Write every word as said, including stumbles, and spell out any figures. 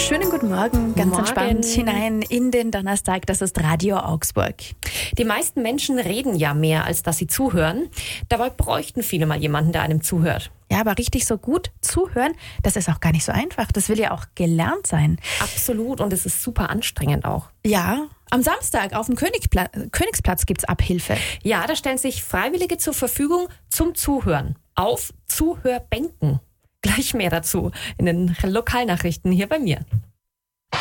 Schönen guten Morgen, ganz Morgen. entspannt hinein in den Donnerstag. Das ist Radio Augsburg. Die meisten Menschen reden ja mehr, als dass sie zuhören. Dabei bräuchten viele mal jemanden, der einem zuhört. Ja, aber richtig so gut zuhören, das ist auch gar nicht so einfach. Das will ja auch gelernt sein. Absolut, und es ist super anstrengend auch. Ja, am Samstag auf dem Königpla- Königsplatz gibt's Abhilfe. Ja, da stellen sich Freiwillige zur Verfügung zum Zuhören auf Zuhörbänken. Gleich mehr dazu in den Lokalnachrichten hier bei mir.